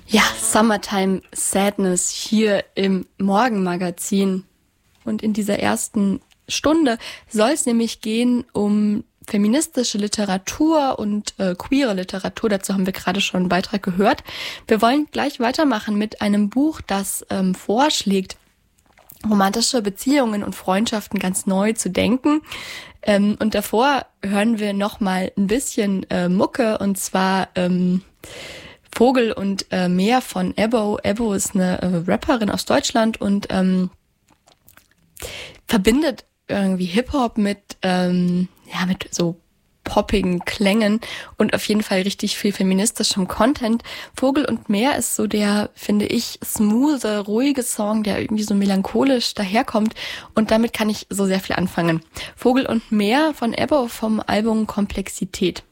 Ja, Summertime Sadness hier im Morgenmagazin. Und in dieser ersten Stunde soll es nämlich gehen um feministische Literatur und queere Literatur. Dazu haben wir gerade schon einen Beitrag gehört. Wir wollen gleich weitermachen mit einem Buch, das vorschlägt, romantische Beziehungen und Freundschaften ganz neu zu denken. Und davor hören wir noch mal ein bisschen Mucke, und zwar Vogel und Meer von Ebbo. Ebbo ist eine Rapperin aus Deutschland und verbindet irgendwie Hip-Hop mit so poppigen Klängen und auf jeden Fall richtig viel feministischem Content. Vogel und Meer ist so der, finde ich, smooth, ruhige Song, der irgendwie so melancholisch daherkommt, und damit kann ich so sehr viel anfangen. Vogel und Meer von Ebbo vom Album Komplexität.